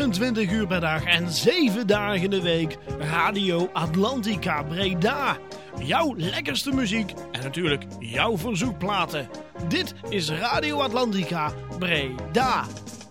24 uur per dag en 7 dagen in de week Radio Atlantica Breda. Jouw lekkerste muziek en natuurlijk jouw verzoekplaten. Dit is Radio Atlantica Breda.